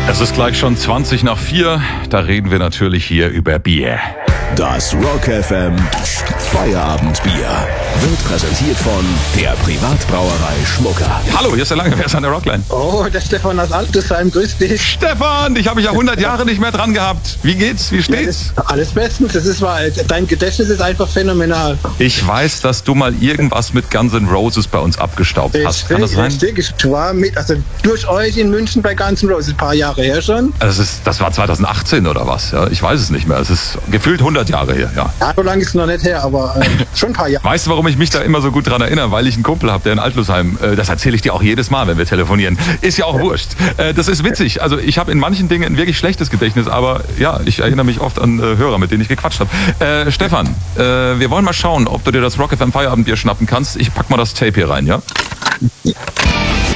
Es ist gleich schon 4:20. Da reden wir natürlich hier über Bier. Das Rock FM Feierabendbier wird präsentiert von der Privatbrauerei Schmucker. Hallo, hier ist der Lange, wer ist an der Rockline? Oh, der Stefan aus Altesheim, grüß dich. Stefan, dich habe ich ja 100 Jahre nicht mehr dran gehabt. Wie geht's, wie steht's? Ja, alles bestens, das ist wahr. Dein Gedächtnis ist einfach phänomenal. Ich weiß, dass du mal irgendwas mit Guns N' Roses bei uns abgestaubt hast. Kann das sein? Richtig, ich war durch euch in München bei Guns N' Roses, ein paar Jahre her schon. Also das war 2018 oder was? Ja, ich weiß es nicht mehr. Es ist gefühlt 100 Jahre her, ja. Ja, so lange ist es noch nicht her, aber schon ein paar Jahre. Weißt du, warum ich mich da immer so gut dran erinnere? Weil ich einen Kumpel habe, der in Altlusheim, das erzähle ich dir auch jedes Mal, wenn wir telefonieren. Ist ja auch wurscht. Das ist witzig. Also ich habe in manchen Dingen ein wirklich schlechtes Gedächtnis, aber ja, ich erinnere mich oft an Hörer, mit denen ich gequatscht habe. Stefan, wir wollen mal schauen, ob du dir das Rock FM Feierabendbier schnappen kannst. Ich pack mal das Tape hier rein, ja?